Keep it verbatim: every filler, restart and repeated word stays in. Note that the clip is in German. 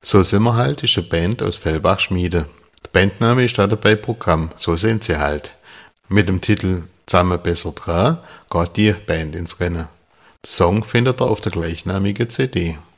So sind wir halt ist eine Band aus Fellbach-Schmiede. Der Bandname ist da dabei Programm, so sind sie halt. Mit dem Titel Zusammen besser dran geht die Band ins Rennen. Den Song findet ihr auf der gleichnamigen C D.